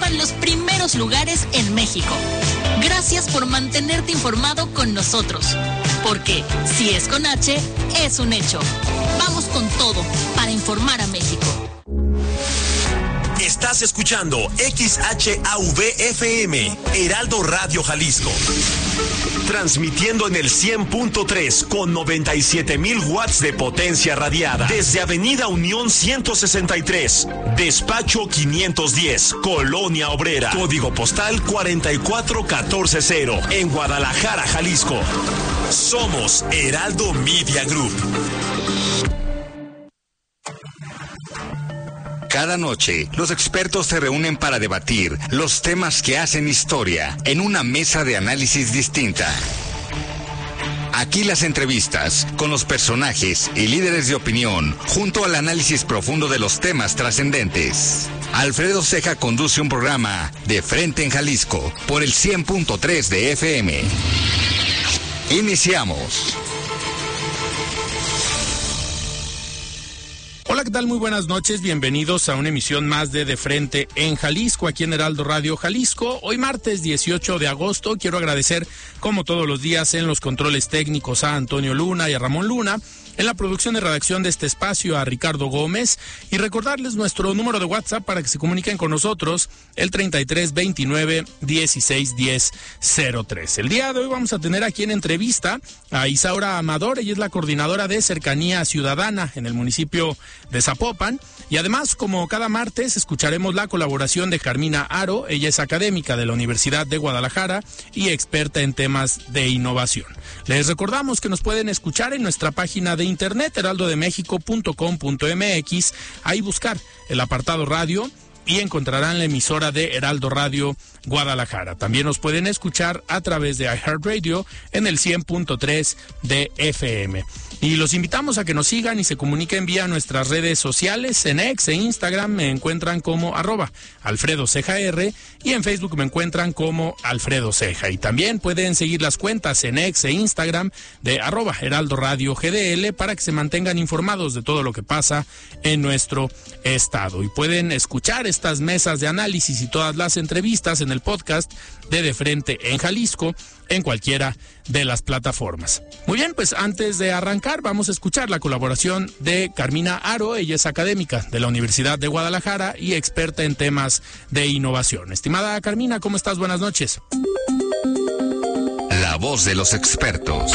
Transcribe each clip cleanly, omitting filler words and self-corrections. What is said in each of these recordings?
en los primeros lugares en México. Gracias por mantenerte informado con nosotros, porque si es con H, es un hecho. Vamos con todo para informar a México. Estás escuchando XHAV-FM, Heraldo Radio Jalisco. Transmitiendo en el 100.3 con 97,000 watts de potencia radiada. Desde Avenida Unión 163, Despacho 510, Colonia Obrera. Código postal 44140, en Guadalajara, Jalisco. Somos Heraldo Media Group. Cada noche, los expertos se reúnen para debatir los temas que hacen historia en una mesa de análisis distinta. Aquí las entrevistas con los personajes y líderes de opinión, junto al análisis profundo de los temas trascendentes. Alfredo Ceja conduce un programa De Frente en Jalisco por el 100.3 de FM. Iniciamos. Hola, ¿qué tal? Muy buenas noches, bienvenidos a una emisión más de Frente en Jalisco, aquí en Heraldo Radio Jalisco. Hoy martes 18 de agosto, quiero agradecer, como todos los días, en los controles técnicos a Antonio Luna y a Ramón Luna, en la producción y redacción de este espacio a Ricardo Gómez, y recordarles nuestro número de WhatsApp para que se comuniquen con nosotros, el 33 29 16 10 03. El día de hoy vamos a tener aquí en entrevista a Isaura Amador. Ella es la coordinadora de Cercanía Ciudadana en el municipio de Zapopan, y además, como cada martes, escucharemos la colaboración de Carmina Aro. Ella es académica de la Universidad de Guadalajara y experta en temas de innovación. Les recordamos que nos pueden escuchar en nuestra página de internet, heraldodemexico.com.mx, ahí buscar el apartado radio y encontrarán la emisora de Heraldo Radio Guadalajara. También nos pueden escuchar a través de iHeartRadio en el 100.3 de FM. Y los invitamos a que nos sigan y se comuniquen vía nuestras redes sociales. En X e Instagram me encuentran como @AlfredoCejaR y en Facebook me encuentran como Alfredo Ceja. Y también pueden seguir las cuentas en X e Instagram de @Heraldo Radio GDL para que se mantengan informados de todo lo que pasa en nuestro estado. Y pueden escuchar estas mesas de análisis y todas las entrevistas en el podcast de Frente en Jalisco, en cualquiera de las plataformas. Muy bien, pues antes de arrancar vamos a escuchar la colaboración de Carmina Aro. Ella es académica de la Universidad de Guadalajara y experta en temas de innovación. Estimada Carmina, ¿cómo estás? Buenas noches. La voz de los expertos.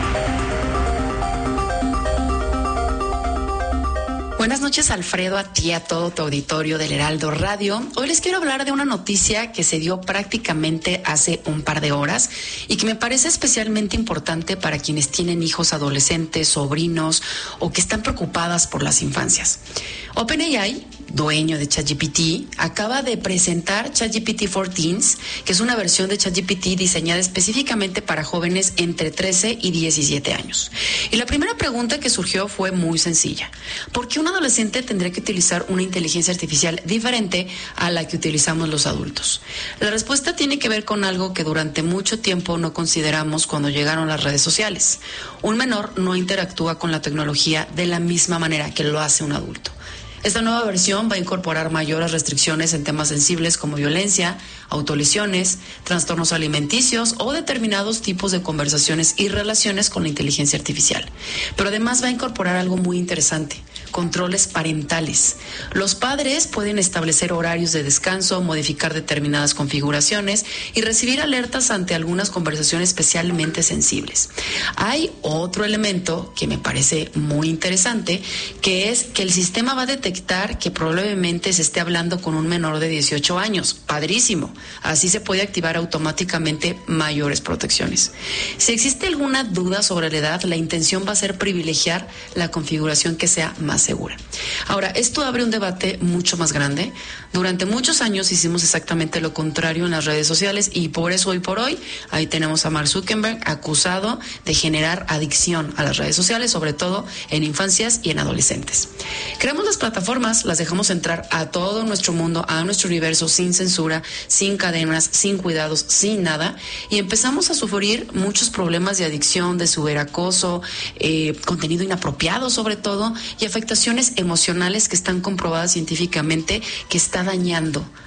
Buenas noches, Alfredo, a ti, a todo tu auditorio del Heraldo Radio. Hoy les quiero hablar de una noticia que se dio prácticamente hace un par de horas y que me parece especialmente importante para quienes tienen hijos adolescentes, sobrinos o que están preocupadas por las infancias. OpenAI, dueño de ChatGPT, acaba de presentar ChatGPT for Teens, que es una versión de ChatGPT diseñada específicamente para jóvenes entre 13 y 17 años. Y la primera pregunta que surgió fue muy sencilla. ¿Por qué un adolescente tendría que utilizar una inteligencia artificial diferente a la que utilizamos los adultos? La respuesta tiene que ver con algo que durante mucho tiempo no consideramos cuando llegaron las redes sociales. Un menor no interactúa con la tecnología de la misma manera que lo hace un adulto. Esta nueva versión va a incorporar mayores restricciones en temas sensibles como violencia, autolesiones, trastornos alimenticios o determinados tipos de conversaciones y relaciones con la inteligencia artificial. Pero además va a incorporar algo muy interesante: controles parentales. Los padres pueden establecer horarios de descanso, modificar determinadas configuraciones y recibir alertas ante algunas conversaciones especialmente sensibles. Hay otro elemento que me parece muy interesante, que es que el sistema va a detectar que probablemente se esté hablando con un menor de 18 años. Padrísimo. Así se puede activar automáticamente mayores protecciones. Si existe alguna duda sobre la edad, la intención va a ser privilegiar la configuración que sea más segura. Ahora, esto abre un debate mucho más grande. Durante muchos años hicimos exactamente lo contrario en las redes sociales y por eso hoy por hoy ahí tenemos a Mark Zuckerberg acusado de generar adicción a las redes sociales, sobre todo en infancias y en adolescentes. Creamos las plataformas, las dejamos entrar a todo nuestro mundo, a nuestro universo, sin censura, sin cadenas, sin cuidados, sin nada, y empezamos a sufrir muchos problemas de adicción, de ciberacoso, contenido inapropiado sobre todo, y afectaciones emocionales que están comprobadas científicamente que está dañando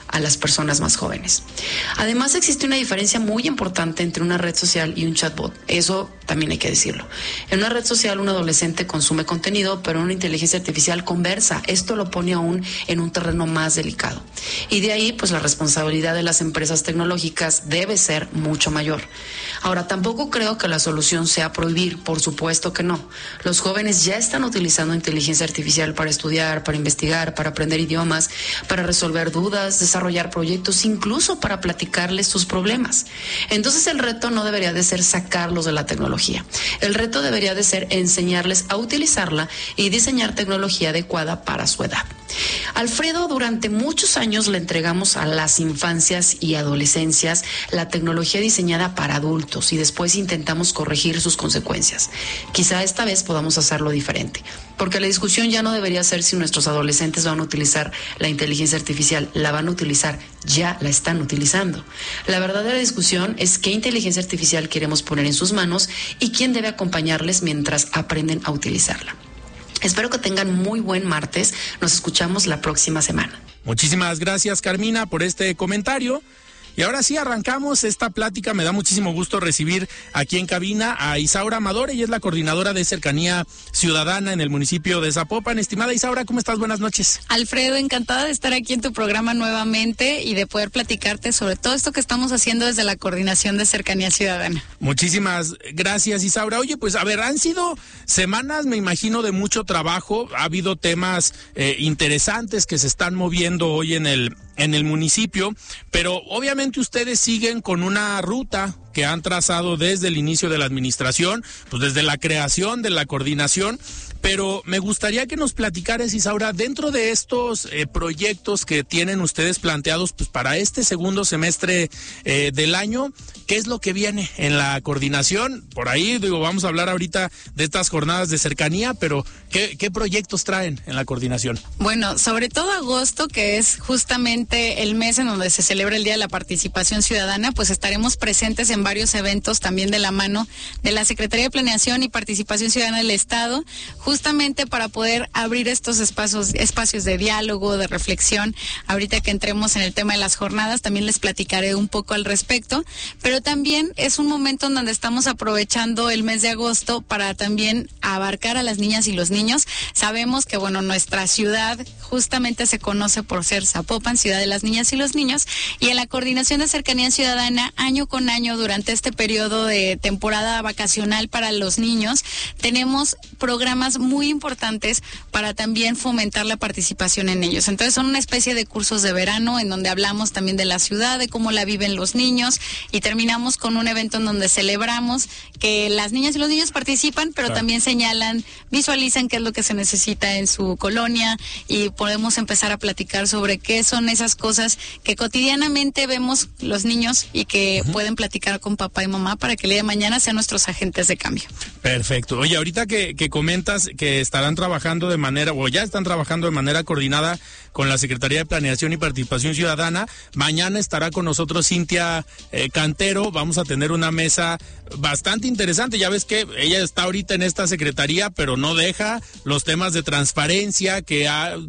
a las personas más jóvenes. Además, existe una diferencia muy importante entre una red social y un chatbot. Eso también hay que decirlo. En una red social un adolescente consume contenido, pero una inteligencia artificial conversa. Esto lo pone aún en un terreno más delicado. Y de ahí, pues la responsabilidad de las empresas tecnológicas debe ser mucho mayor. Ahora, tampoco creo que la solución sea prohibir, por supuesto que no. Los jóvenes ya están utilizando inteligencia artificial para estudiar, para investigar, para aprender idiomas, para resolver dudas, desarrollar proyectos, incluso para platicarles sus problemas. Entonces el reto no debería de ser sacarlos de la tecnología. El reto debería de ser enseñarles a utilizarla y diseñar tecnología adecuada para su edad. Alfredo, durante muchos años le entregamos a las infancias y adolescencias la tecnología diseñada para adultos y después intentamos corregir sus consecuencias. Quizá esta vez podamos hacerlo diferente, porque la discusión ya no debería ser si nuestros adolescentes van a utilizar la inteligencia artificial, la van a utilizar, ya la están utilizando. La verdadera discusión es qué inteligencia artificial queremos poner en sus manos y quién debe acompañarles mientras aprenden a utilizarla. Espero que tengan muy buen martes. Nos escuchamos la próxima semana. Muchísimas gracias, Carmina, por este comentario. Y ahora sí, arrancamos esta plática. Me da muchísimo gusto recibir aquí en cabina a Isaura Amador. Ella es la coordinadora de Cercanía Ciudadana en el municipio de Zapopan. Estimada Isaura, ¿cómo estás? Buenas noches. Alfredo, encantada de estar aquí en tu programa nuevamente y de poder platicarte sobre todo esto que estamos haciendo desde la Coordinación de Cercanía Ciudadana. Muchísimas gracias, Isaura. Oye, pues a ver, han sido semanas, me imagino, de mucho trabajo. Ha habido temas interesantes que se están moviendo hoy en el municipio, pero obviamente ustedes siguen con una ruta que han trazado desde el inicio de la administración, pues desde la creación de la coordinación, pero me gustaría que nos platicaras, Isaura, dentro de estos proyectos que tienen ustedes planteados pues para este segundo semestre del año, ¿qué es lo que viene en la coordinación? Por ahí, vamos a hablar ahorita de estas jornadas de cercanía, pero ¿qué proyectos traen en la coordinación? Bueno, sobre todo agosto, que es justamente el mes en donde se celebra el Día de la Participación Ciudadana, pues estaremos presentes en varios eventos también de la mano de la Secretaría de Planeación y Participación Ciudadana del Estado, justamente para poder abrir estos espacios de diálogo, de reflexión. Ahorita que entremos en el tema de las jornadas, también les platicaré un poco al respecto, pero también es un momento en donde estamos aprovechando el mes de agosto para también abarcar a las niñas y los niños. Sabemos que, bueno, nuestra ciudad justamente se conoce por ser Zapopan, ciudad de las niñas y los niños, y en la Coordinación de Cercanía Ciudadana, año con año, durante este periodo de temporada vacacional para los niños, tenemos programas muy importantes para también fomentar la participación en ellos. Entonces son una especie de cursos de verano en donde hablamos también de la ciudad, de cómo la viven los niños, y terminamos con un evento en donde celebramos que las niñas y los niños participan, pero también señalan, visualizan qué es lo que se necesita en su colonia, y podemos empezar a platicar sobre qué son esas cosas que cotidianamente vemos los niños y que pueden platicar con papá y mamá para que el día de mañana sean nuestros agentes de cambio. Perfecto. Oye, ahorita que comentas que estarán trabajando de manera, o ya están trabajando de manera coordinada con la Secretaría de Planeación y Participación Ciudadana, mañana estará con nosotros Cintia Cantero. Vamos a tener una mesa bastante interesante. Ya ves que ella está ahorita en esta secretaría, pero no deja los temas de transparencia que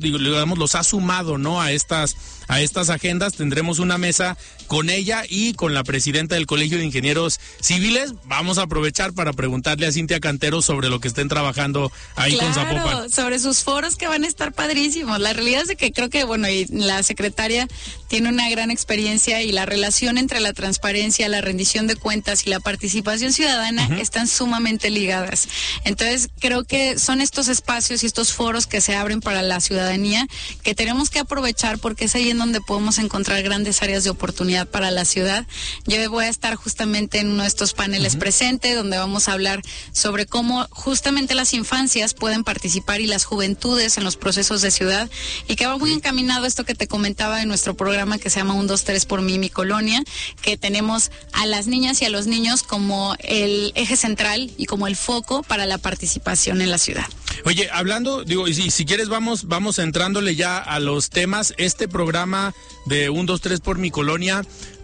los ha sumado, ¿no?, a estas agendas. Tendremos una mesa con ella y con la presidenta del Colegio de Ingenieros Civiles. Vamos a aprovechar para preguntarle a Cintia Cantero sobre lo que estén trabajando ahí con Zapopan. Sobre sus foros que van a estar padrísimos. La realidad es de que creo que, bueno, y la secretaria tiene una gran experiencia, y la relación entre la transparencia, la rendición de cuentas y la participación ciudadana están sumamente ligadas. Entonces, creo que son estos espacios y estos foros que se abren para la ciudadanía que tenemos que aprovechar, porque es ahí en donde podemos encontrar grandes áreas de oportunidad para la ciudad. Yo voy a estar justamente en uno de estos paneles presente, donde vamos a hablar sobre cómo justamente las infancias pueden participar y las juventudes en los procesos de ciudad, y que va muy encaminado a esto que te comentaba de nuestro programa que se llama 1, 2, 3 por mí, mi colonia, que tenemos a las niñas y a los niños como el eje central y como el foco para la participación en la ciudad. Oye, hablando, y si quieres vamos entrándole ya a los temas. Este programa de 1, 2, 3 por mi colonia,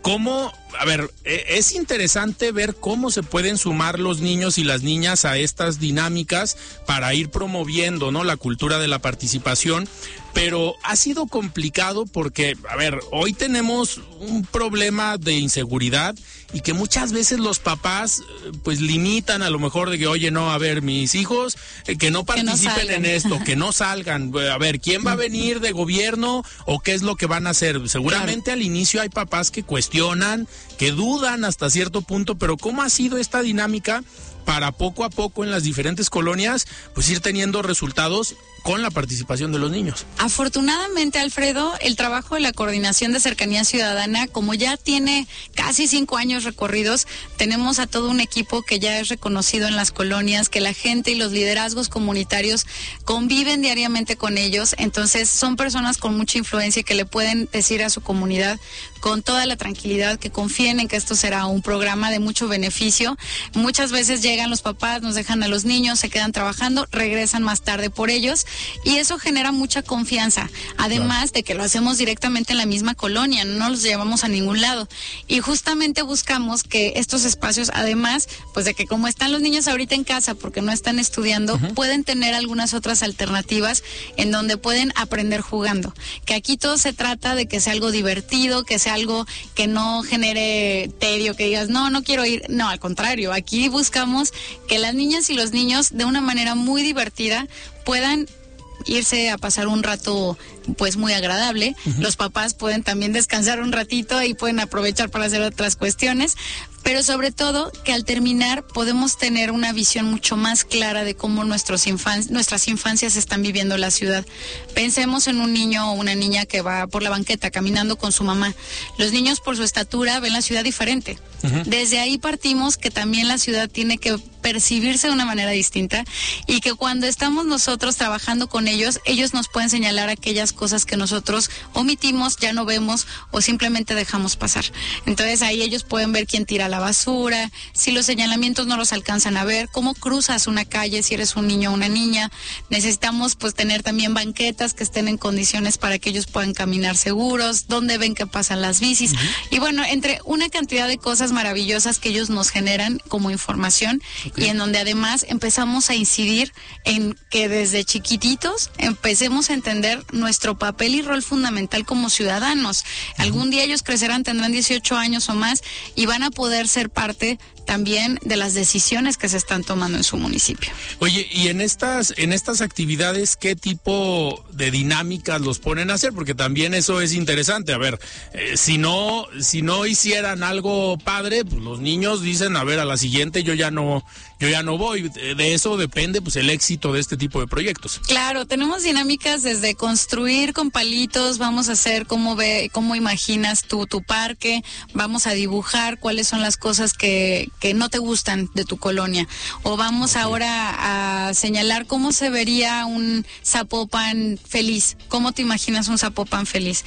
¿cómo? A ver, es interesante ver cómo se pueden sumar los niños y las niñas a estas dinámicas para ir promoviendo, ¿no?, la cultura de la participación, pero ha sido complicado porque, a ver, hoy tenemos un problema de inseguridad y que muchas veces los papás pues limitan a lo mejor de que, oye, no, a ver, mis hijos que no participen en esto, que no salgan, a ver, ¿quién va a venir de gobierno o qué es lo que van a hacer? Seguramente al inicio hay papás que cuestionan, que dudan hasta cierto punto, pero ¿cómo ha sido esta dinámica para poco a poco en las diferentes colonias pues ir teniendo resultados con la participación de los niños? Afortunadamente, Alfredo, el trabajo de la Coordinación de Cercanía Ciudadana, como ya tiene casi 5 años recorridos, tenemos a todo un equipo que ya es reconocido en las colonias, que la gente y los liderazgos comunitarios conviven diariamente con ellos, entonces son personas con mucha influencia y que le pueden decir a su comunidad con toda la tranquilidad que confíen en que esto será un programa de mucho beneficio. Muchas veces llegan los papás, nos dejan a los niños, se quedan trabajando, regresan más tarde por ellos y eso genera mucha confianza, además de que lo hacemos directamente en la misma colonia, no los llevamos a ningún lado y justamente buscamos que estos espacios, además pues de que como están los niños ahorita en casa porque no están estudiando, pueden tener algunas otras alternativas en donde pueden aprender jugando, que aquí todo se trata de que sea algo divertido, que sea algo que no genere tedio, que digas no quiero ir, no, al contrario, aquí buscamos que las niñas y los niños de una manera muy divertida puedan irse a pasar un rato pues muy agradable. Los papás pueden también descansar un ratito y pueden aprovechar para hacer otras cuestiones, pero sobre todo que al terminar podemos tener una visión mucho más clara de cómo nuestras infancias están viviendo la ciudad. Pensemos en un niño o una niña que va por la banqueta caminando con su mamá. Los niños por su estatura ven la ciudad diferente. Desde ahí partimos que también la ciudad tiene que percibirse de una manera distinta y que cuando estamos nosotros trabajando con ellos nos pueden señalar aquellas cosas que nosotros omitimos, ya no vemos o simplemente dejamos pasar. Entonces ahí ellos pueden ver quién tira la basura, si los señalamientos no los alcanzan a ver, cómo cruzas una calle si eres un niño o una niña. Necesitamos pues tener también banquetas que estén en condiciones para que ellos puedan caminar seguros, dónde ven que pasan las bicis y bueno, entre una cantidad de cosas maravillosas que ellos nos generan como información y en donde además empezamos a incidir en que desde chiquititos empecemos a entender nuestro papel y rol fundamental como ciudadanos. Algún día ellos crecerán, tendrán 18 años o más y van a poder ser parte también de las decisiones que se están tomando en su municipio. Oye, y en estas actividades, ¿qué tipo de dinámicas los ponen a hacer? Porque también eso es interesante. A ver, si no hicieran algo padre, pues los niños dicen, a ver, a la siguiente yo ya no voy. De eso depende pues el éxito de este tipo de proyectos. Claro, tenemos dinámicas desde construir con palitos, vamos a hacer cómo imaginas tú tu parque, vamos a dibujar cuáles son las cosas que no te gustan de tu colonia, o vamos ahora a señalar cómo se vería un Zapopan feliz, cómo te imaginas un Zapopan feliz,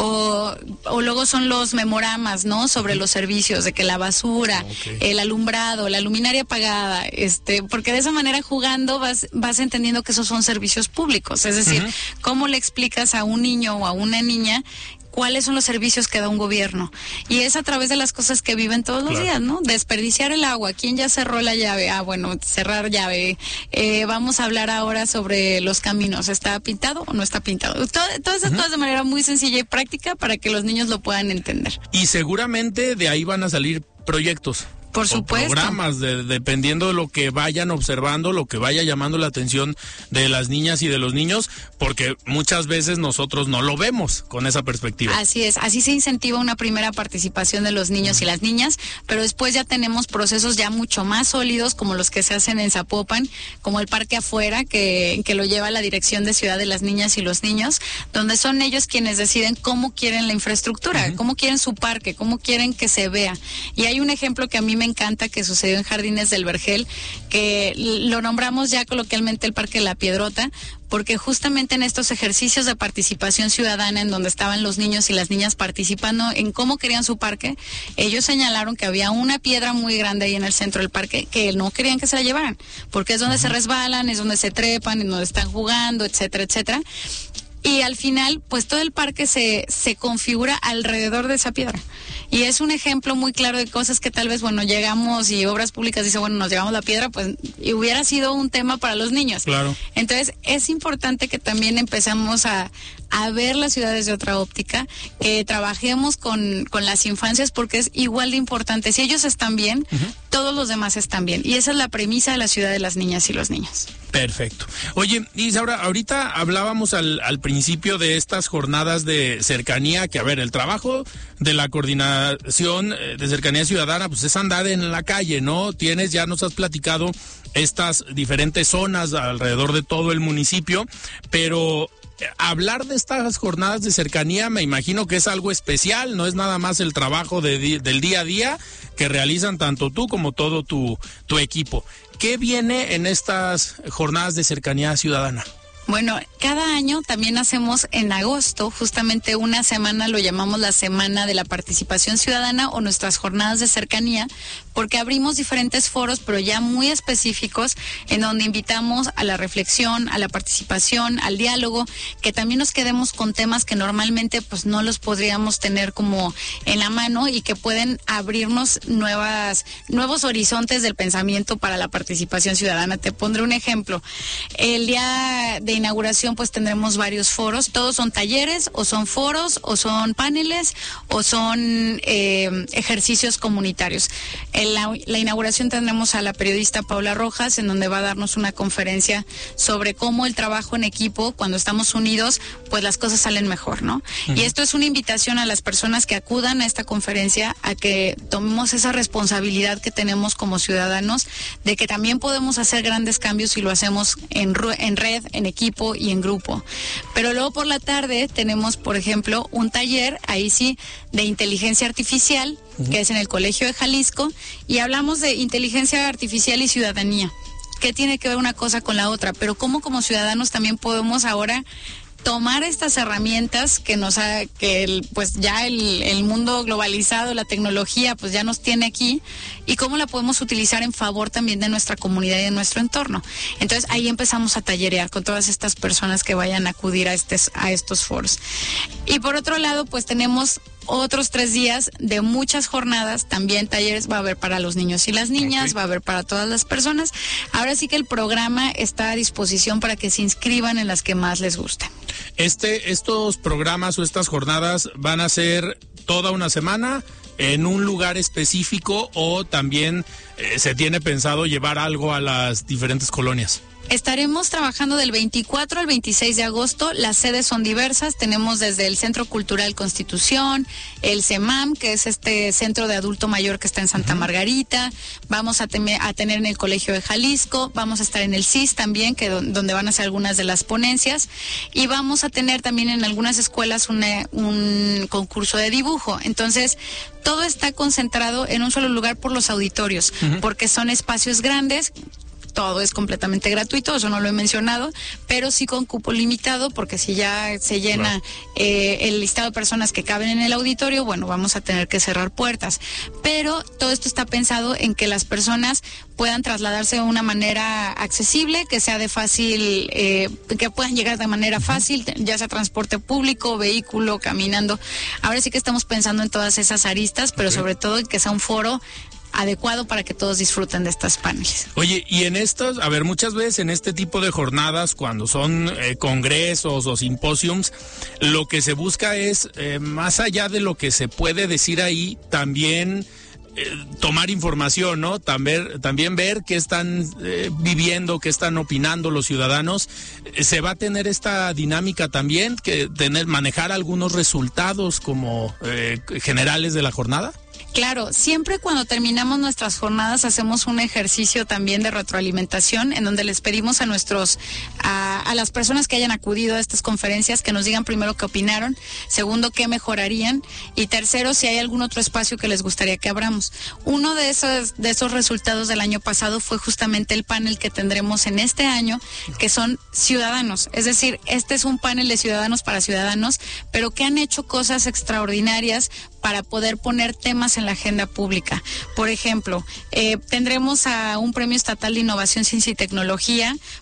o luego son los memoramas, ¿no?, sobre los servicios, de que la basura, el alumbrado, la luminaria apagada, porque de esa manera jugando vas entendiendo que esos son servicios públicos, es decir, cómo le explicas a un niño o a una niña cuáles son los servicios que da un gobierno. Y es a través de las cosas que viven todos los días, ¿no? Desperdiciar el agua. ¿Quién ya cerró la llave? Cerrar llave. Vamos a hablar ahora sobre los caminos. ¿Está pintado o no está pintado? Todas esas cosas de manera muy sencilla y práctica para que los niños lo puedan entender. Y seguramente de ahí van a salir proyectos. Por supuesto. Programas, dependiendo de lo que vayan observando, lo que vaya llamando la atención de las niñas y de los niños, porque muchas veces nosotros no lo vemos con esa perspectiva. Así es, así se incentiva una primera participación de los niños y las niñas, pero después ya tenemos procesos ya mucho más sólidos, como los que se hacen en Zapopan, como el Parque Afuera, que lo lleva la Dirección de Ciudad de las Niñas y los Niños, donde son ellos quienes deciden cómo quieren la infraestructura, cómo quieren su parque, cómo quieren que se vea. Y hay un ejemplo que a mí me encanta que sucedió en Jardines del Vergel, que lo nombramos ya coloquialmente el Parque La Piedrota, porque justamente en estos ejercicios de participación ciudadana, en donde estaban los niños y las niñas participando en cómo querían su parque, ellos señalaron que había una piedra muy grande ahí en el centro del parque que no querían que se la llevaran, porque es donde se resbalan, es donde se trepan, es donde están jugando, etcétera, etcétera. y al final pues todo el parque se configura alrededor de esa piedra. Y es un ejemplo muy claro de cosas que tal vez, bueno, llegamos y Obras Públicas dice, bueno, nos llevamos la piedra, pues y hubiera sido un tema para los niños. Claro. Entonces, es importante que también empezamos a ver las ciudades de otra óptica, que trabajemos con las infancias, porque es igual de importante. Si ellos están bien, todos los demás están bien. Y esa es la premisa de la ciudad de las niñas y los niños. Perfecto. Oye, Isaura, ahorita hablábamos al principio de estas jornadas de cercanía, que a ver, el trabajo de la coordinación de cercanía ciudadana, pues es andar en la calle, ¿no? Ya nos has platicado estas diferentes zonas alrededor de todo el municipio, pero hablar de estas jornadas de cercanía me imagino que es algo especial, no es nada más el trabajo del día a día que realizan tanto tú como todo tu equipo. ¿Qué viene en estas jornadas de cercanía ciudadana? Bueno, cada año también hacemos en agosto justamente una semana, lo llamamos la Semana de la Participación Ciudadana o nuestras jornadas de cercanía, porque abrimos diferentes foros, pero ya muy específicos, en donde invitamos a la reflexión, a la participación, al diálogo, que también nos quedemos con temas que normalmente pues no los podríamos tener como en la mano y que pueden abrirnos nuevos horizontes del pensamiento para la participación ciudadana. Te pondré un ejemplo. El día de inauguración pues tendremos varios foros, todos son talleres o son foros o son paneles o son ejercicios comunitarios. En la inauguración tendremos a la periodista Paula Rojas, en donde va a darnos una conferencia sobre cómo el trabajo en equipo, cuando estamos unidos, pues las cosas salen mejor, ¿no? Y esto es una invitación a las personas que acudan a esta conferencia a que tomemos esa responsabilidad que tenemos como ciudadanos, de que también podemos hacer grandes cambios si lo hacemos en red, en equipo y en grupo. Pero luego por la tarde tenemos, por ejemplo, un taller, ahí sí, de inteligencia artificial, que es en el Colegio de Jalisco, y hablamos de inteligencia artificial y ciudadanía. ¿Qué tiene que ver una cosa con la otra? Pero cómo como ciudadanos también podemos ahora tomar estas herramientas pues ya el mundo globalizado, la tecnología pues ya nos tiene aquí, y cómo la podemos utilizar en favor también de nuestra comunidad y de nuestro entorno. Entonces ahí empezamos a tallerear con todas estas personas que vayan a acudir a estos foros. Y por otro lado pues tenemos otros 3 días de muchas jornadas, también talleres, va a haber para los niños y las niñas, va a haber para todas las personas. Ahora sí que el programa está a disposición para que se inscriban en las que más les gusten. Estos programas o estas jornadas van a ser toda una semana en un lugar específico, o también se tiene pensado llevar algo a las diferentes colonias. Estaremos trabajando del 24 al 26 de agosto. Las sedes son diversas. Tenemos desde el Centro Cultural Constitución, el CEMAM, que es este centro de adulto mayor que está en Santa Margarita. Vamos a tener en el Colegio de Jalisco. Vamos a estar en el CIS también, donde van a ser algunas de las ponencias. Y vamos a tener también en algunas escuelas un concurso de dibujo. Entonces, todo está concentrado en un solo lugar por los auditorios, porque son espacios grandes. Todo es completamente gratuito, eso no lo he mencionado, pero sí con cupo limitado, porque si ya se llena el listado de personas que caben en el auditorio, bueno, vamos a tener que cerrar puertas. Pero todo esto está pensado en que las personas puedan trasladarse de una manera accesible, que sea de fácil, que puedan llegar de manera fácil, ya sea transporte público, vehículo, caminando. Ahora sí que estamos pensando en todas esas aristas, pero sobre todo en que sea un foro adecuado para que todos disfruten de estas paneles. Oye, y en estas, a ver, muchas veces en este tipo de jornadas, cuando son congresos o simposiums, lo que se busca es, más allá de lo que se puede decir ahí, también tomar información, ¿no? También ver qué están viviendo, qué están opinando los ciudadanos. Se va a tener esta dinámica también, manejar algunos resultados como generales de la jornada. Claro, siempre cuando terminamos nuestras jornadas hacemos un ejercicio también de retroalimentación, en donde les pedimos a las personas que hayan acudido a estas conferencias que nos digan primero qué opinaron, segundo qué mejorarían, y tercero si hay algún otro espacio que les gustaría que abramos. Uno de esos resultados del año pasado fue justamente el panel que tendremos en este año, que son ciudadanos, es decir, este es un panel de ciudadanos para ciudadanos, pero que han hecho cosas extraordinarias para poder poner temas en la agenda pública. Por ejemplo, tendremos a un premio estatal de innovación, ciencia y tecnología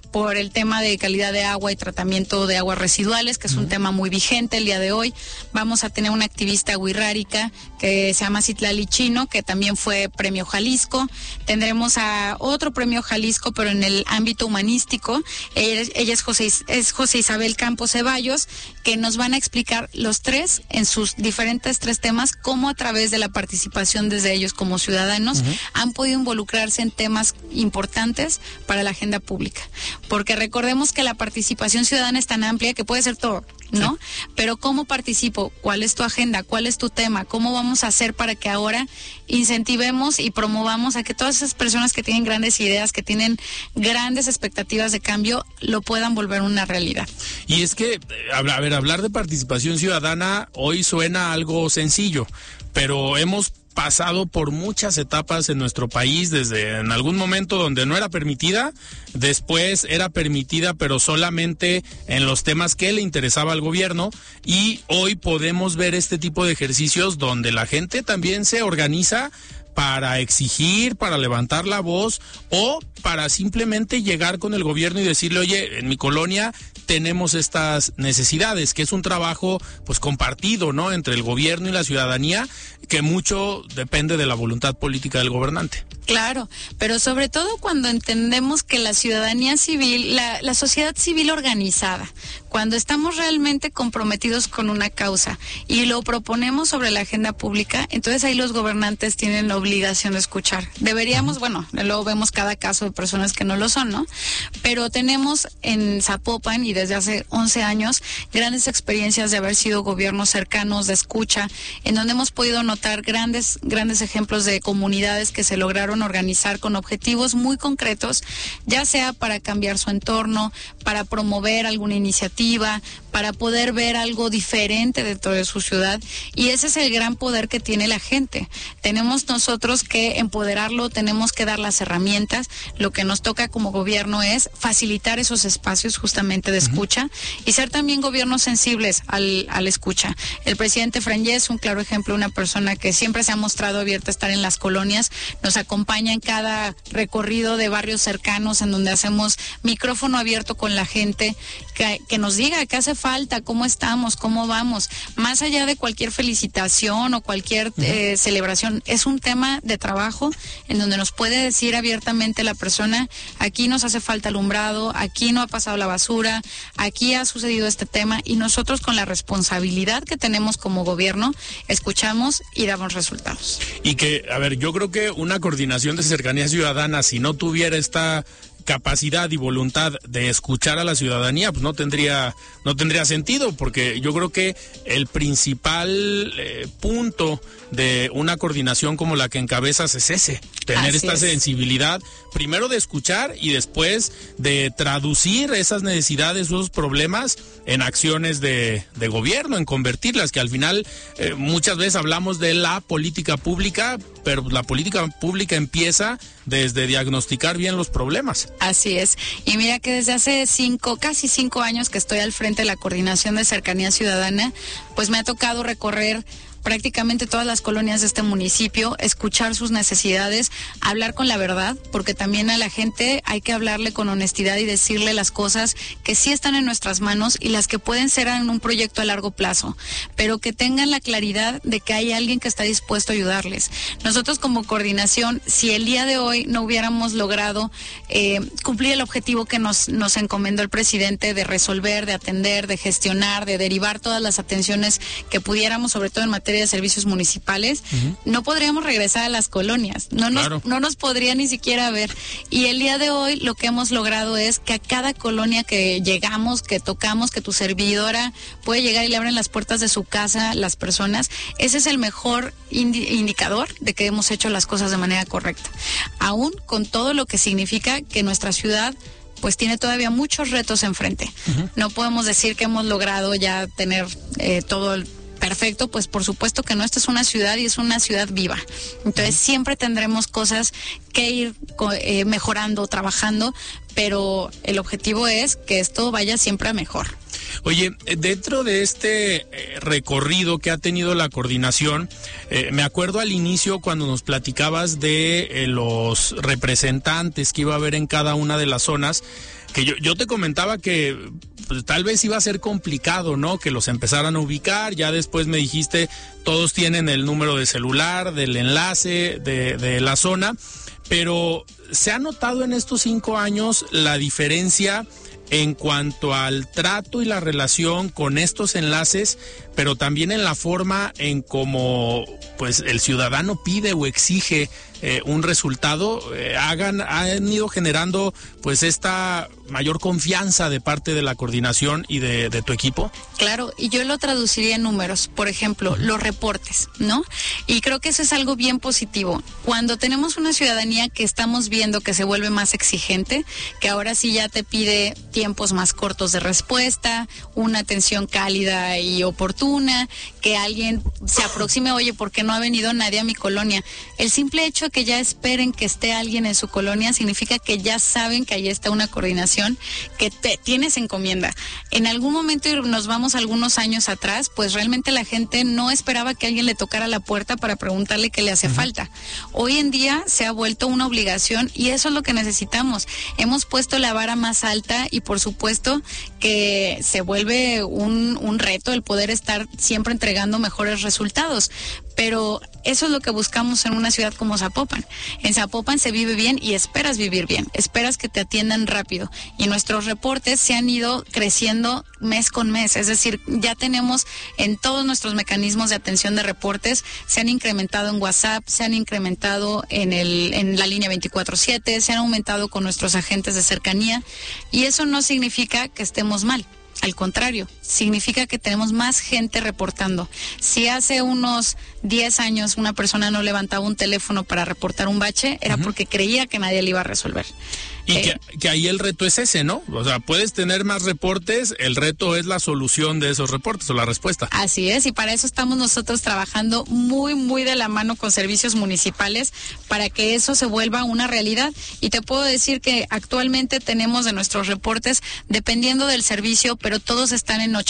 por el tema de calidad de agua y tratamiento de aguas residuales, que es un tema muy vigente el día de hoy. Vamos a tener una activista wixárika que se llama Citlali Chino, que también fue Premio Jalisco. Tendremos a otro Premio Jalisco, pero en el ámbito humanístico. Ella es José Isabel Campos Ceballos, que nos van a explicar los tres, en sus diferentes tres temas, cómo a través de la participación desde ellos como ciudadanos han podido involucrarse en temas importantes para la agenda pública. Porque recordemos que la participación ciudadana es tan amplia que puede ser todo, ¿no? Sí. Pero ¿cómo participo? ¿Cuál es tu agenda? ¿Cuál es tu tema? ¿Cómo vamos a hacer para que ahora incentivemos y promovamos a que todas esas personas que tienen grandes ideas, que tienen grandes expectativas de cambio, lo puedan volver una realidad? Y es que, hablar de participación ciudadana hoy suena algo sencillo, pero hemos pasado por muchas etapas en nuestro país, desde en algún momento donde no era permitida, después era permitida pero solamente en los temas que le interesaba al gobierno, y hoy podemos ver este tipo de ejercicios donde la gente también se organiza para exigir, para levantar la voz o para simplemente llegar con el gobierno y decirle, oye, en mi colonia tenemos estas necesidades, que es un trabajo pues compartido, ¿no?, entre el gobierno y la ciudadanía, que mucho depende de la voluntad política del gobernante. Claro, pero sobre todo cuando entendemos que la ciudadanía civil, la sociedad civil organizada, cuando estamos realmente comprometidos con una causa y lo proponemos sobre la agenda pública, entonces ahí los gobernantes tienen la obligación de escuchar. Deberíamos, bueno, luego vemos cada caso de personas que no lo son, ¿no? Pero tenemos en Zapopan, y desde hace 11 años, grandes experiencias de haber sido gobiernos cercanos, de escucha, en donde hemos podido notar grandes ejemplos de comunidades que se lograron organizar con objetivos muy concretos, ya sea para cambiar su entorno, para promover alguna iniciativa, para poder ver algo diferente dentro de su ciudad, y ese es el gran poder que tiene la gente. Tenemos nosotros que empoderarlo, tenemos que dar las herramientas. Lo que nos toca como gobierno es facilitar esos espacios justamente de escucha y ser también gobiernos sensibles al escucha. El presidente Frangés, un claro ejemplo, una persona que siempre se ha mostrado abierta a estar en las colonias, nos acompaña en cada recorrido de barrios cercanos en donde hacemos micrófono abierto con la gente, que nos diga qué hace falta, cómo estamos, cómo vamos, más allá de cualquier felicitación o cualquier celebración. Es un tema de trabajo en donde nos puede decir abiertamente la persona, aquí nos hace falta alumbrado, aquí no ha pasado la basura, aquí ha sucedido este tema, y nosotros, con la responsabilidad que tenemos como gobierno, escuchamos y damos resultados. Y que, yo creo que una coordinación de cercanía ciudadana, si no tuviera esta capacidad y voluntad de escuchar a la ciudadanía, pues no tendría sentido, porque yo creo que el principal punto de una coordinación como la que encabezas es ese, tener esta sensibilidad, primero de escuchar y después de traducir esas necesidades, esos problemas en acciones de gobierno, en convertirlas, que al final muchas veces hablamos de la política pública, pero la política pública empieza desde diagnosticar bien los problemas. Así es. Y mira que desde hace casi 5 años que estoy al frente de la Coordinación de Cercanía Ciudadana, pues me ha tocado recorrer prácticamente todas las colonias de este municipio, escuchar sus necesidades, hablar con la verdad, porque también a la gente hay que hablarle con honestidad y decirle las cosas que sí están en nuestras manos y las que pueden ser en un proyecto a largo plazo, pero que tengan la claridad de que hay alguien que está dispuesto a ayudarles. Nosotros como coordinación, si el día de hoy no hubiéramos logrado cumplir el objetivo que nos encomendó el presidente de resolver, de atender, de gestionar, de derivar todas las atenciones que pudiéramos, sobre todo en materia de servicios municipales, no podríamos regresar a las colonias, no nos podría ni siquiera ver. Y el día de hoy lo que hemos logrado es que a cada colonia que llegamos, que tocamos, que tu servidora puede llegar y le abren las puertas de su casa las personas, ese es el mejor indicador de que hemos hecho las cosas de manera correcta, aún con todo lo que significa que nuestra ciudad pues tiene todavía muchos retos enfrente. No podemos decir que hemos logrado ya tener todo el perfecto, pues por supuesto que no. Esta es una ciudad y es una ciudad viva. Entonces siempre tendremos cosas que ir mejorando, trabajando, pero el objetivo es que esto vaya siempre a mejor. Oye, dentro de este recorrido que ha tenido la coordinación, me acuerdo al inicio cuando nos platicabas de los representantes que iba a haber en cada una de las zonas, que yo te comentaba que pues, tal vez iba a ser complicado, ¿no? Que los empezaran a ubicar. Ya después me dijiste, todos tienen el número de celular, del enlace, de la zona, pero ¿se ha notado en estos 5 años la diferencia en cuanto al trato y la relación con estos enlaces, pero también en la forma en cómo pues el ciudadano pide o exige un resultado? Han ido generando pues esta mayor confianza de parte de la coordinación y de tu equipo. Claro, y yo lo traduciría en números, por ejemplo, los reportes, ¿no? Y creo que eso es algo bien positivo. Cuando tenemos una ciudadanía que estamos viendo que se vuelve más exigente, que ahora sí ya te pide tiempos más cortos de respuesta, una atención cálida y oportuna, que alguien se aproxime, oye, ¿por qué no ha venido nadie a mi colonia? El simple hecho de que ya esperen que esté alguien en su colonia significa que ya saben que ahí está una coordinación, que tienes encomienda. En algún momento, y nos vamos algunos años atrás, pues realmente la gente no esperaba que alguien le tocara la puerta para preguntarle qué le hace falta. Hoy en día se ha vuelto una obligación y eso es lo que necesitamos. Hemos puesto la vara más alta y por supuesto que se vuelve un reto el poder estar siempre entregando mejores resultados. Pero eso es lo que buscamos en una ciudad como Zapopan. En Zapopan se vive bien y esperas vivir bien, esperas que te atiendan rápido. Y nuestros reportes se han ido creciendo mes con mes, es decir, ya tenemos en todos nuestros mecanismos de atención de reportes, se han incrementado en WhatsApp, se han incrementado en la línea 24/7, se han aumentado con nuestros agentes de cercanía y eso no significa que estemos mal. Al contrario, significa que tenemos más gente reportando. Si hace unos 10 años una persona no levantaba un teléfono para reportar un bache, era porque creía que nadie le iba a resolver. Y que ahí el reto es ese, ¿no? O sea, puedes tener más reportes, el reto es la solución de esos reportes o la respuesta. Así es, y para eso estamos nosotros trabajando muy, muy de la mano con servicios municipales para que eso se vuelva una realidad. Y te puedo decir que actualmente tenemos de nuestros reportes, dependiendo del servicio, pero todos están en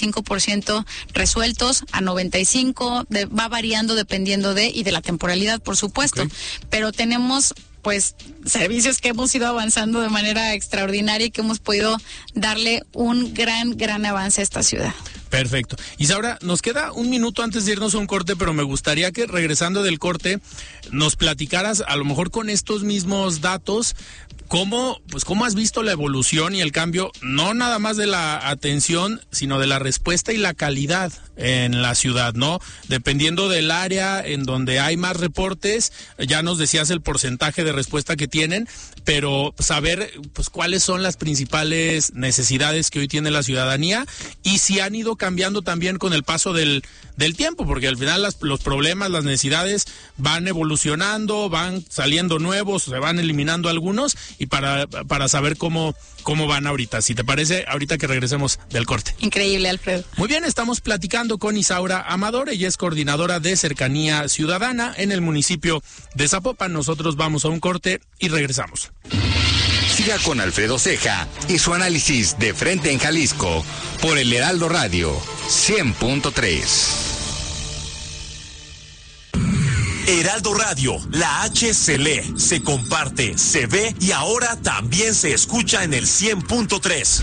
85% resueltos, a 95%, va variando dependiendo y de la temporalidad, por supuesto. Okay. Pero tenemos pues servicios que hemos ido avanzando de manera extraordinaria y que hemos podido darle un gran avance a esta ciudad. Perfecto. Isaura, nos queda un minuto antes de irnos a un corte, pero me gustaría que regresando del corte nos platicaras, a lo mejor con estos mismos datos, ¿cómo has visto la evolución y el cambio, no nada más de la atención, sino de la respuesta y la calidad en la ciudad, ¿no? Dependiendo del área en donde hay más reportes, ya nos decías el porcentaje de respuesta que tienen, pero saber pues cuáles son las principales necesidades que hoy tiene la ciudadanía y si han ido cambiando también con el paso del tiempo, porque al final los problemas, las necesidades van evolucionando, van saliendo nuevos, se van eliminando algunos, y para saber cómo van ahorita. Si te parece, ahorita que regresemos del corte. Increíble, Alfredo. Muy bien, estamos platicando con Isaura Amador, ella es coordinadora de Cercanía Ciudadana en el municipio de Zapopan. Nosotros vamos a un corte y regresamos. Siga con Alfredo Ceja y su análisis de Frente en Jalisco por el Heraldo Radio 100.3. Heraldo Radio, la H se lee, se comparte, se ve y ahora también se escucha en el 100.3.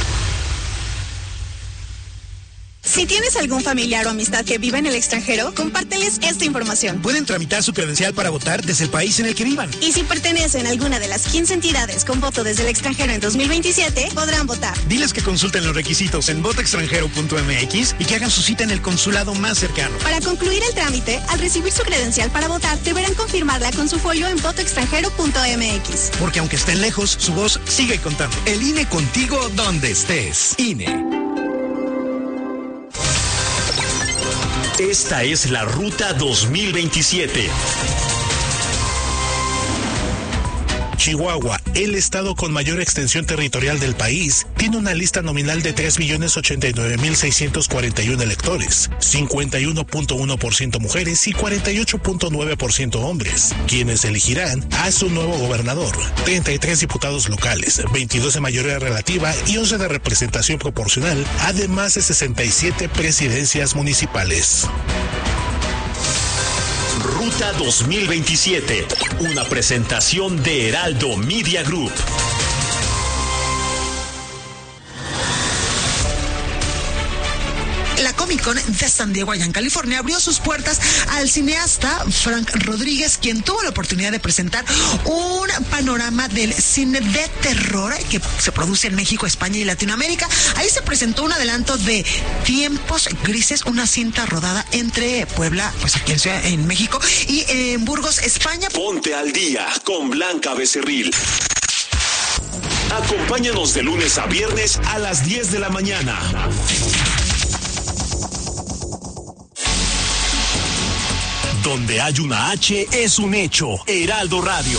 Si tienes algún familiar o amistad que viva en el extranjero, compárteles esta información. Pueden tramitar su credencial para votar desde el país en el que vivan. Y si pertenecen a alguna de las 15 entidades con voto desde el extranjero en 2027, podrán votar. Diles que consulten los requisitos en votoextranjero.mx y que hagan su cita en el consulado más cercano. Para concluir el trámite, al recibir su credencial para votar, deberán confirmarla con su folio en votoextranjero.mx. Porque aunque estén lejos, su voz sigue contando. El INE contigo donde estés. INE. Esta es la Ruta 2027. Chihuahua, el estado con mayor extensión territorial del país, tiene una lista nominal de 3.089.641 electores, 51.1% mujeres y 48.9% hombres, quienes elegirán a su nuevo gobernador, 33 diputados locales, 22 de mayoría relativa y 11 de representación proporcional, además de 67 presidencias municipales. Ruta 2027, una presentación de Heraldo Media Group. Con de San Diego, allá en California, abrió sus puertas al cineasta Frank Rodríguez, quien tuvo la oportunidad de presentar un panorama del cine de terror que se produce en México, España y Latinoamérica. Ahí se presentó un adelanto de Tiempos Grises, una cinta rodada entre Puebla, pues aquí en México, y en Burgos, España. Ponte al día con Blanca Becerril. Acompáñanos de lunes a viernes a las 10 de la mañana. Donde hay una H es un hecho. Heraldo Radio.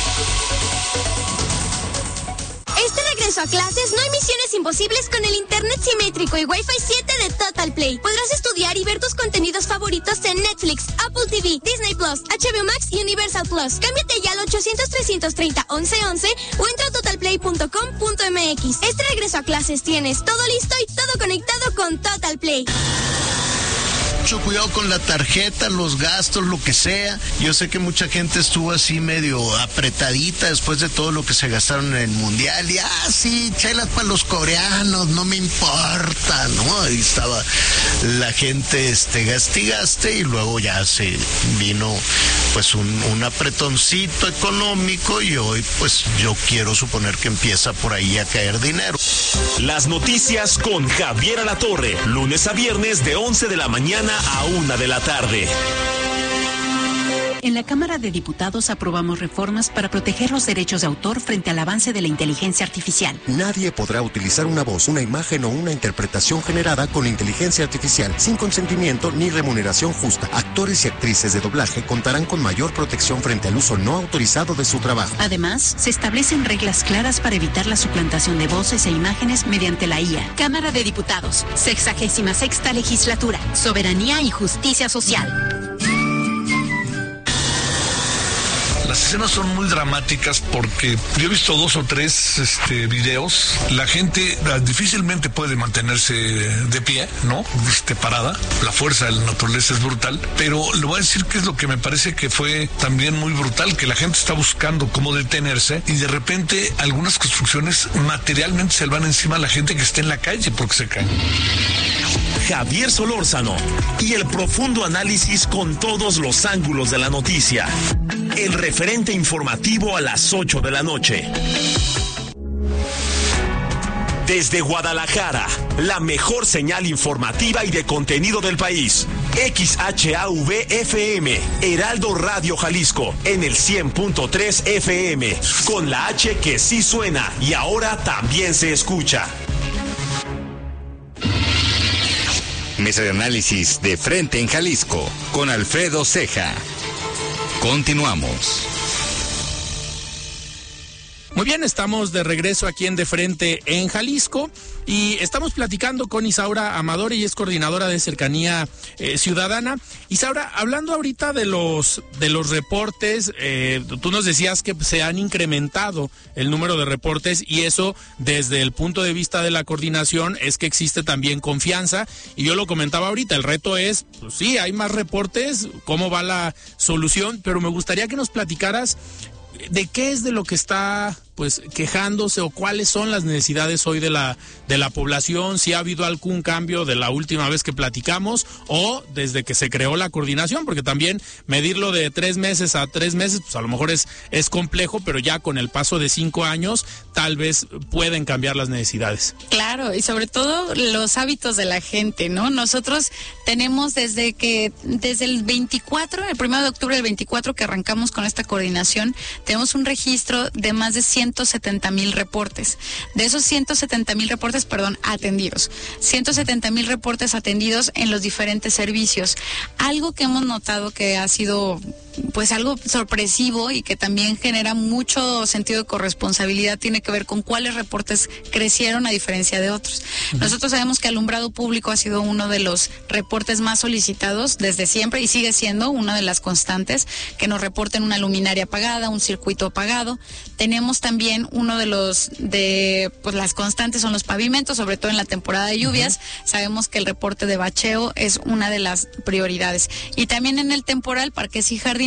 Este regreso a clases no hay misiones imposibles con el internet simétrico y Wi-Fi 7 de Total Play. Podrás estudiar y ver tus contenidos favoritos en Netflix, Apple TV, Disney Plus, HBO Max y Universal Plus. Cámbiate ya al 800-330-1111 o entra a totalplay.com.mx. Este regreso a clases tienes todo listo y todo conectado con Total Play. Mucho cuidado con la tarjeta, los gastos, lo que sea. Yo sé que mucha gente estuvo así medio apretadita después de todo lo que se gastaron en el Mundial. Y sí, chelas para los coreanos, no me importa, ¿no? Ahí estaba la gente gaste y luego ya se vino pues un apretoncito económico y hoy pues yo quiero suponer que empieza por ahí a caer dinero. Las noticias con Javier Alatorre, lunes a viernes de 11 de la mañana a 1 de la tarde. En la Cámara de Diputados aprobamos reformas para proteger los derechos de autor frente al avance de la inteligencia artificial. Nadie podrá utilizar una voz, una imagen o una interpretación generada con inteligencia artificial sin consentimiento ni remuneración justa. Actores y actrices de doblaje contarán con mayor protección frente al uso no autorizado de su trabajo. Además, se establecen reglas claras para evitar la suplantación de voces e imágenes mediante la IA. Cámara de Diputados, 66ª Legislatura, Soberanía y Justicia Social. Las escenas son muy dramáticas porque yo he visto 2 o 3 videos. La gente difícilmente puede mantenerse de pie, ¿no? Parada. La fuerza de la naturaleza es brutal. Pero le voy a decir que es lo que me parece que fue también muy brutal, que la gente está buscando cómo detenerse y de repente algunas construcciones materialmente se le van encima a la gente que está en la calle porque se caen. Javier Solórzano y el profundo análisis con todos los ángulos de la noticia. El referente informativo a las 8 de la noche. Desde Guadalajara, la mejor señal informativa y de contenido del país. XHAV-FM, Heraldo Radio Jalisco, en el 100.3 FM, con la H que sí suena y ahora también se escucha. Mesa de análisis de Frente en Jalisco, con Alfredo Ceja. Continuamos. Muy bien, estamos de regreso aquí en De Frente en Jalisco y estamos platicando con Isaura Amador, ella es coordinadora de Cercanía Ciudadana. Isaura, hablando ahorita de los reportes, tú nos decías que se han incrementado el número de reportes y eso desde el punto de vista de la coordinación es que existe también confianza y yo lo comentaba ahorita, el reto es, pues sí, hay más reportes, ¿cómo va la solución? Pero me gustaría que nos platicaras de qué es de lo que está pues quejándose o cuáles son las necesidades hoy de la población, si ha habido algún cambio de la última vez que platicamos o desde que se creó la coordinación, porque también medirlo de 3 meses a 3 meses, pues a lo mejor es complejo, pero ya con el paso de 5 años tal vez pueden cambiar las necesidades. Claro, y sobre todo los hábitos de la gente, ¿no? Nosotros tenemos desde el 24, el 1 de octubre del 24 que arrancamos con esta coordinación, tenemos un registro de más de 170,000 reportes. De esos 170,000 reportes, atendidos. 170,000 reportes atendidos en los diferentes servicios. Algo que hemos notado que ha sido pues algo sorpresivo y que también genera mucho sentido de corresponsabilidad tiene que ver con cuáles reportes crecieron a diferencia de otros. Nosotros sabemos que alumbrado público ha sido uno de los reportes más solicitados desde siempre y sigue siendo una de las constantes, que nos reporten una luminaria apagada, un circuito apagado. Tenemos también uno de las constantes son los pavimentos, sobre todo en la temporada de lluvias. Sabemos que el reporte de bacheo es una de las prioridades. Y también en el temporal, parques y jardines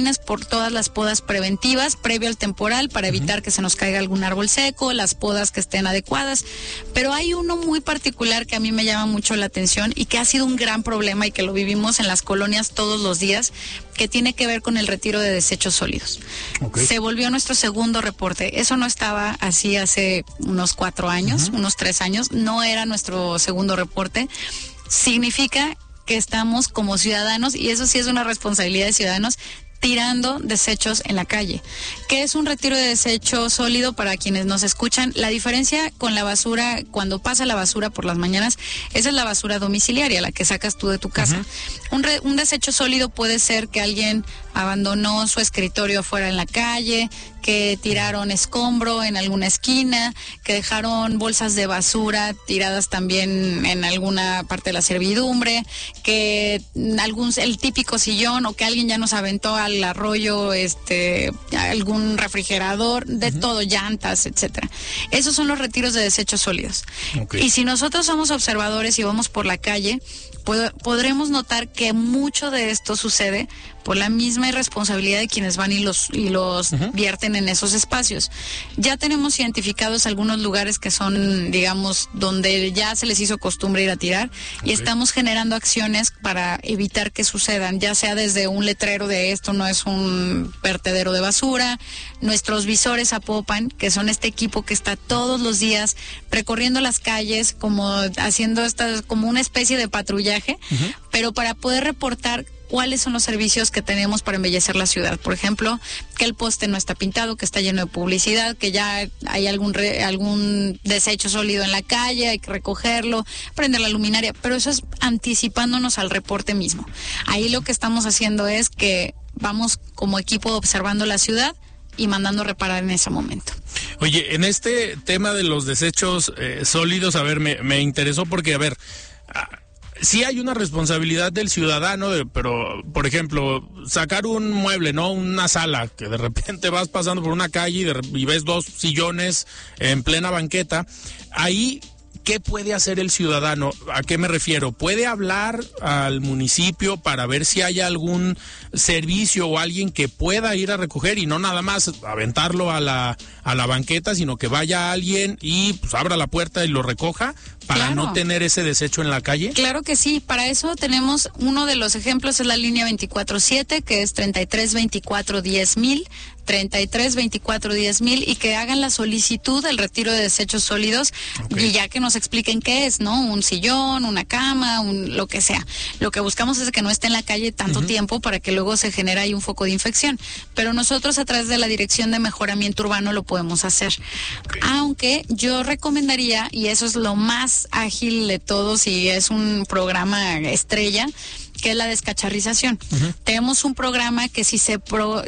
coordines por todas las podas preventivas previo al temporal para evitar que se nos caiga algún árbol seco, las podas que estén adecuadas. Pero hay uno muy particular que a mí me llama mucho la atención y que ha sido un gran problema y que lo vivimos en las colonias todos los días, que tiene que ver con el retiro de desechos sólidos. Okay. Se volvió nuestro segundo reporte. Eso no estaba así hace unos 4 años, unos 3 años. No era nuestro segundo reporte. Significa que estamos como ciudadanos, y eso sí es una responsabilidad de ciudadanos, tirando desechos en la calle. ¿Qué es un retiro de desecho sólido para quienes nos escuchan? La diferencia con la basura, cuando pasa la basura por las mañanas, esa es la basura domiciliaria, la que sacas tú de tu casa. Un desecho sólido puede ser que alguien abandonó su escritorio afuera en la calle, que tiraron escombro en alguna esquina, que dejaron bolsas de basura tiradas también en alguna parte de la servidumbre, que el típico sillón, o que alguien ya nos aventó al arroyo algún refrigerador, de todo, llantas, etcétera. Esos son los retiros de desechos sólidos. Okay. Y si nosotros somos observadores y vamos por la calle, podremos notar que mucho de esto sucede por la misma irresponsabilidad de quienes van y los vierten en esos espacios. Ya tenemos identificados algunos lugares que son, digamos, donde ya se les hizo costumbre ir a tirar, y estamos generando acciones para evitar que sucedan, ya sea desde un letrero de esto no es un vertedero de basura, nuestros visores Apopan, que son este equipo que está todos los días recorriendo las calles, como haciendo como una especie de patrullaje, pero para poder reportar cuáles son los servicios que tenemos para embellecer la ciudad. Por ejemplo, que el poste no está pintado, que está lleno de publicidad, que ya hay algún desecho sólido en la calle, hay que recogerlo, prender la luminaria, pero eso es anticipándonos al reporte mismo. Ahí lo que estamos haciendo es que vamos como equipo observando la ciudad y mandando reparar en ese momento. Oye, en este tema de los desechos sólidos, a ver, me interesó porque, a ver, sí hay una responsabilidad del ciudadano, pero, por ejemplo, sacar un mueble, ¿no? Una sala, que de repente vas pasando por una calle y ves 2 sillones en plena banqueta. Ahí, ¿qué puede hacer el ciudadano? ¿A qué me refiero? ¿Puede hablar al municipio para ver si hay algún servicio o alguien que pueda ir a recoger y no nada más aventarlo a la banqueta, sino que vaya alguien y pues abra la puerta y lo recoja para no tener ese desecho en la calle? Claro que sí, para eso tenemos uno de los ejemplos, es la línea 24/7, que es 3324-10000, 3324-10000, y que hagan la solicitud del retiro de desechos sólidos, y ya que nos expliquen qué es, ¿no? Un sillón, una cama, lo que sea. Lo que buscamos es que no esté en la calle tanto tiempo para que luego se genere ahí un foco de infección. Pero nosotros a través de la Dirección de Mejoramiento Urbano lo podemos hacer. Aunque yo recomendaría, y eso es lo más ágil de todos y es un programa estrella, que es la descacharrización. Tenemos un programa que si se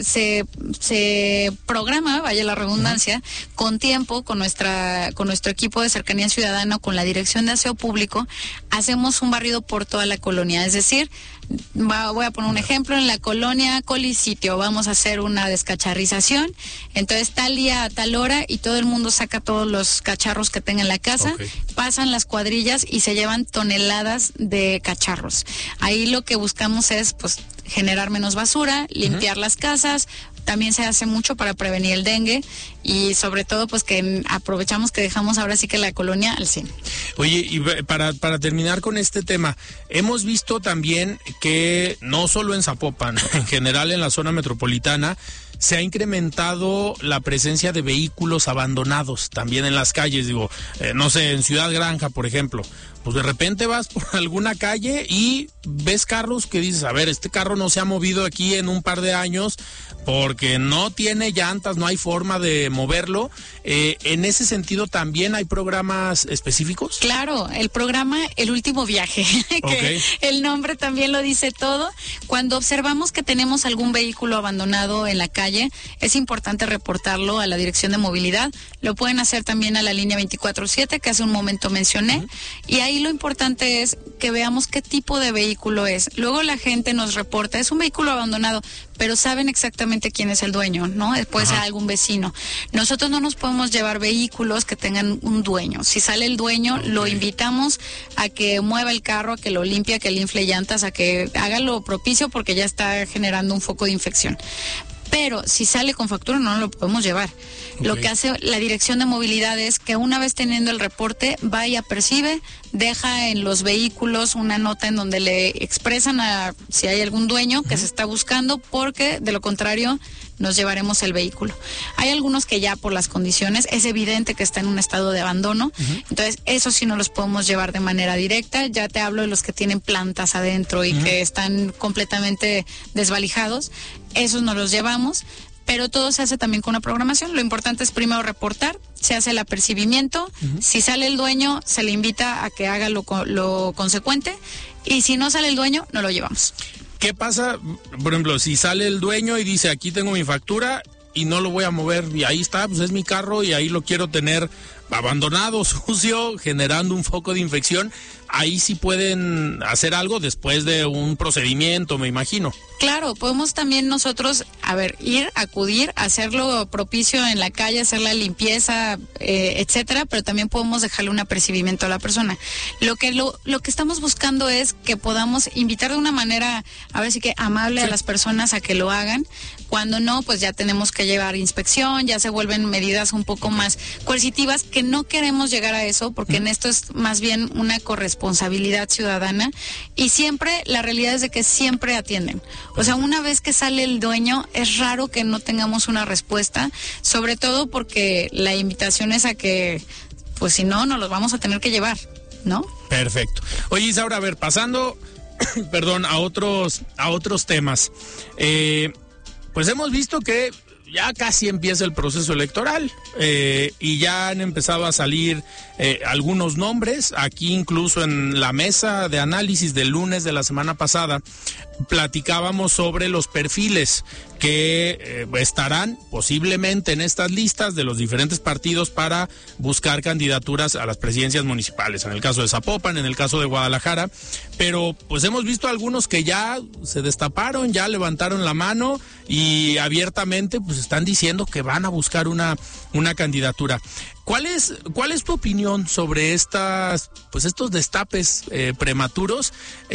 programa, vaya la redundancia, con tiempo, con nuestro equipo de cercanía ciudadana, con la Dirección de Aseo Público, hacemos un barrido por toda la colonia. Es decir, voy a poner un ejemplo, en la colonia Colisitio vamos a hacer una descacharrización, entonces tal día a tal hora, y todo el mundo saca todos los cacharros que tenga en la casa, pasan las cuadrillas y se llevan toneladas de cacharros. Ahí lo que buscamos es pues generar menos basura, limpiar las casas. También se hace mucho para prevenir el dengue, y sobre todo pues que aprovechamos que dejamos ahora sí que la colonia al 100. Oye, y para terminar con este tema, hemos visto también que no solo en Zapopan, en general en la zona metropolitana, se ha incrementado la presencia de vehículos abandonados también en las calles. Digo, no sé, en Ciudad Granja, por ejemplo, pues de repente vas por alguna calle y ves carros que dices, a ver, este carro no se ha movido aquí en un par de años porque no tiene llantas, no hay forma de moverlo. En ese sentido, ¿también hay programas específicos? Claro, el programa El Último Viaje, que el nombre también lo dice todo. Cuando observamos que tenemos algún vehículo abandonado en la calle, es importante reportarlo a la Dirección de Movilidad. Lo pueden hacer también a la línea 24/7, que hace un momento mencioné, y ahí lo importante es que veamos qué tipo de vehículo es. Luego la gente nos reporta, es un vehículo abandonado, pero saben exactamente exactamente quién es el dueño, ¿no? Puede ser algún vecino. Nosotros no nos podemos llevar vehículos que tengan un dueño. Si sale el dueño, lo invitamos a que mueva el carro, a que lo limpie, a que le infle llantas, a que haga lo propicio porque ya está generando un foco de infección. Pero si sale con factura no lo podemos llevar. Lo que hace la Dirección de Movilidad es que una vez teniendo el reporte, va y apercibe, deja en los vehículos una nota en donde le expresan a si hay algún dueño que se está buscando, porque de lo contrario nos llevaremos el vehículo. Hay algunos que ya por las condiciones es evidente que está en un estado de abandono, entonces eso sí no los podemos llevar de manera directa. Ya te hablo de los que tienen plantas adentro y que están completamente desvalijados, esos no los llevamos, pero todo se hace también con una programación. Lo importante es primero reportar, se hace el apercibimiento, si sale el dueño se le invita a que haga lo consecuente, y si no sale el dueño no lo llevamos. ¿Qué pasa, por ejemplo, si sale el dueño y dice, aquí tengo mi factura y no lo voy a mover, y ahí está, pues es mi carro y ahí lo quiero tener abandonado, sucio, generando un foco de infección? Ahí sí pueden hacer algo después de un procedimiento, me imagino. Claro, podemos también nosotros, acudir, hacerlo propicio en la calle, hacer la limpieza, etcétera, pero también podemos dejarle un apercibimiento a la persona. Lo que estamos buscando es que podamos invitar de una manera, a ver si que amable a las personas a que lo hagan. Cuando no, pues ya tenemos que llevar inspección, ya se vuelven medidas un poco más coercitivas, que no queremos llegar a eso, porque en esto es más bien una corresponsabilidad ciudadana, y siempre, la realidad es de que siempre atienden. O sea, una vez que sale el dueño, es raro que no tengamos una respuesta, sobre todo porque la invitación es a que, pues si no, nos los vamos a tener que llevar, ¿no? Perfecto. Oye, Isaura, a ver, pasando, perdón, a otros temas. Pues hemos visto que ya casi empieza el proceso electoral y ya han empezado a salir algunos nombres. Aquí incluso en la mesa de análisis del lunes de la semana pasada platicábamos sobre los perfiles que estarán posiblemente en estas listas de los diferentes partidos para buscar candidaturas a las presidencias municipales, en el caso de Zapopan, en el caso de Guadalajara, pero pues hemos visto algunos que ya se destaparon, ya levantaron la mano y abiertamente pues están diciendo que van a buscar una candidatura. ¿Cuál es tu opinión sobre estos destapes prematuros?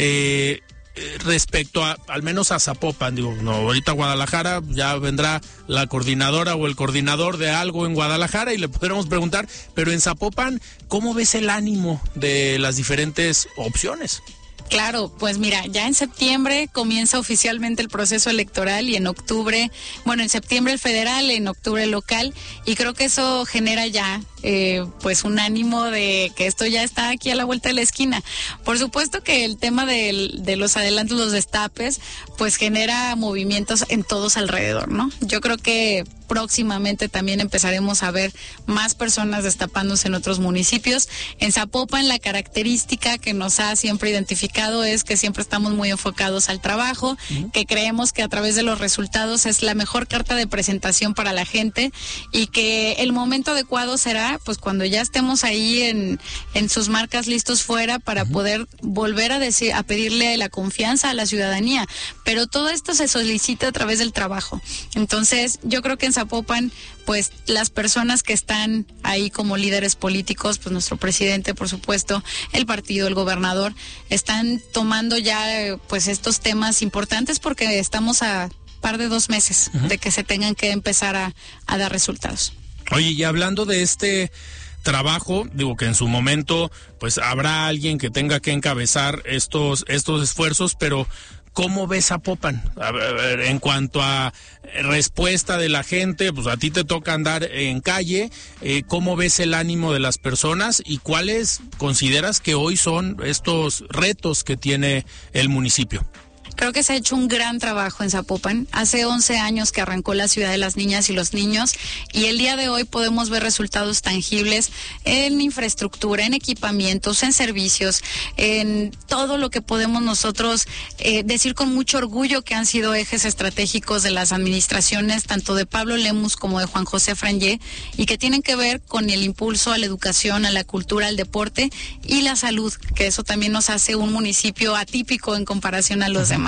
Respecto al menos a Zapopan, ahorita Guadalajara, ya vendrá la coordinadora o el coordinador de algo en Guadalajara y le podremos preguntar, pero en Zapopan, ¿cómo ves el ánimo de las diferentes opciones? Claro, pues mira, ya en septiembre comienza oficialmente el proceso electoral y en octubre, en septiembre el federal, en octubre el local, y creo que eso genera ya pues un ánimo de que esto ya está aquí a la vuelta de la esquina. Por supuesto que el tema de los adelantos, los destapes, pues genera movimientos en todos alrededor, ¿no? Yo creo que próximamente también empezaremos a ver más personas destapándose en otros municipios. En Zapopan la característica que nos ha siempre identificado es que siempre estamos muy enfocados al trabajo, que creemos que a través de los resultados es la mejor carta de presentación para la gente, y que el momento adecuado será pues cuando ya estemos ahí en sus marcas listos fuera para poder volver a pedirle la confianza a la ciudadanía, pero todo esto se solicita a través del trabajo. Entonces yo creo que en Zapopan pues las personas que están ahí como líderes políticos, pues nuestro presidente, por supuesto, el partido, el gobernador, están tomando ya pues estos temas importantes, porque estamos a par de 2 meses de que se tengan que empezar a dar resultados. Oye, y hablando de este trabajo, digo que en su momento pues habrá alguien que tenga que encabezar estos esfuerzos, pero ¿cómo ves Zapopan? A ver, en cuanto a respuesta de la gente, pues a ti te toca andar en calle, ¿cómo ves el ánimo de las personas y cuáles consideras que hoy son estos retos que tiene el municipio? Creo que se ha hecho un gran trabajo en Zapopan. Hace 11 años que arrancó la ciudad de las niñas y los niños, y el día de hoy podemos ver resultados tangibles en infraestructura, en equipamientos, en servicios, en todo lo que podemos nosotros decir con mucho orgullo que han sido ejes estratégicos de las administraciones, tanto de Pablo Lemus como de Juan José Frangé, y que tienen que ver con el impulso a la educación, a la cultura, al deporte y la salud, que eso también nos hace un municipio atípico en comparación a los demás.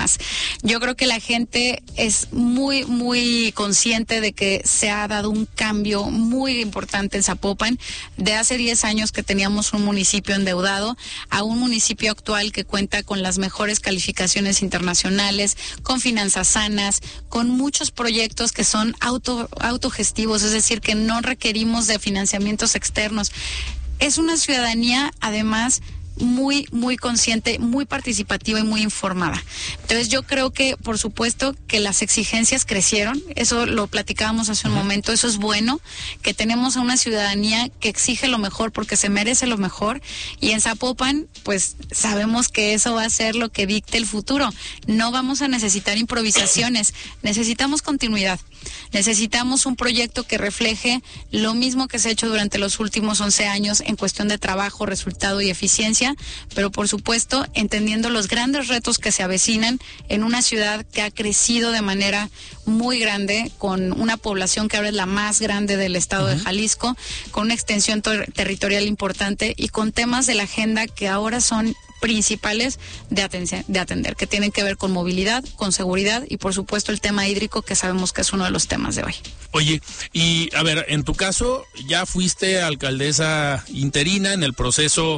más. Yo creo que la gente es muy, muy consciente de que se ha dado un cambio muy importante en Zapopan, de hace 10 años que teníamos un municipio endeudado a un municipio actual que cuenta con las mejores calificaciones internacionales, con finanzas sanas, con muchos proyectos que son autogestivos, es decir, que no requerimos de financiamientos externos. Es una ciudadanía, además, muy, muy consciente, muy participativa y muy informada. Entonces yo creo que, por supuesto, que las exigencias crecieron, eso lo platicábamos hace un momento, eso es bueno, que tenemos a una ciudadanía que exige lo mejor porque se merece lo mejor, y en Zapopan, pues sabemos que eso va a ser lo que dicte el futuro. No vamos a necesitar improvisaciones, necesitamos continuidad. Necesitamos un proyecto que refleje lo mismo que se ha hecho durante los últimos 11 años en cuestión de trabajo, resultado y eficiencia, pero por supuesto entendiendo los grandes retos que se avecinan en una ciudad que ha crecido de manera muy grande, con una población que ahora es la más grande del estado de Jalisco, con una extensión territorial importante y con temas de la agenda que ahora son principales de atender, que tienen que ver con movilidad, con seguridad y por supuesto el tema hídrico, que sabemos que es uno de los temas de hoy. Oye, y a ver, en tu caso ya fuiste alcaldesa interina en el proceso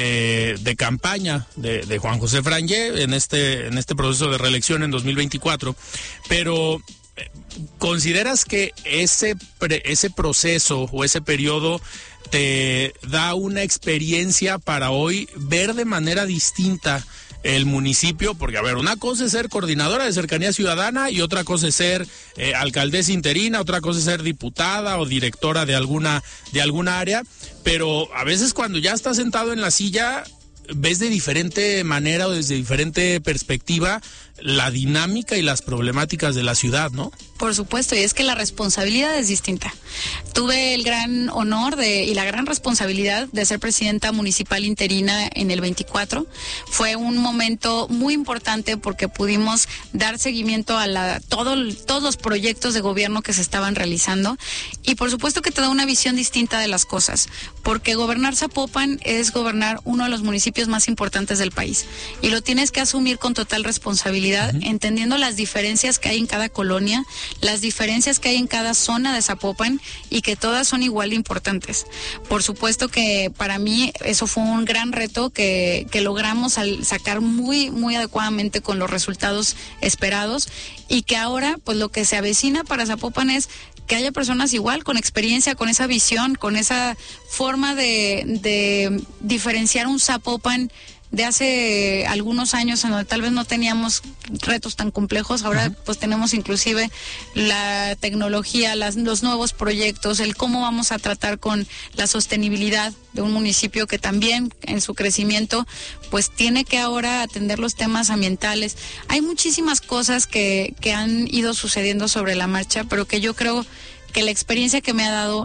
de campaña de Juan José Frangé en este proceso de reelección en 2024, pero ¿consideras que ese proceso o ese periodo te da una experiencia para hoy ver de manera distinta el municipio? Porque, a ver, una cosa es ser coordinadora de cercanía ciudadana y otra cosa es ser alcaldesa interina, otra cosa es ser diputada o directora de alguna área, pero a veces cuando ya estás sentado en la silla ves de diferente manera o desde diferente perspectiva la dinámica y las problemáticas de la ciudad, ¿no? Por supuesto, y es que la responsabilidad es distinta. Tuve el gran honor y la gran responsabilidad de ser presidenta municipal interina en el 24. Fue un momento muy importante porque pudimos dar seguimiento a todos los proyectos de gobierno que se estaban realizando, y por supuesto que te da una visión distinta de las cosas, porque gobernar Zapopan es gobernar uno de los municipios más importantes del país, y lo tienes que asumir con total responsabilidad, entendiendo las diferencias que hay en cada colonia, las diferencias que hay en cada zona de Zapopan, y que todas son igual de importantes. Por supuesto que para mí eso fue un gran reto que logramos sacar muy, muy adecuadamente con los resultados esperados, y que ahora pues lo que se avecina para Zapopan es que haya personas igual, con experiencia, con esa visión, con esa forma de diferenciar un Zapopan de hace algunos años en donde tal vez no teníamos retos tan complejos. Ahora pues tenemos inclusive la tecnología, los nuevos proyectos, el cómo vamos a tratar con la sostenibilidad de un municipio que también en su crecimiento pues tiene que ahora atender los temas ambientales. Hay muchísimas cosas que han ido sucediendo sobre la marcha, pero que yo creo que la experiencia que me ha dado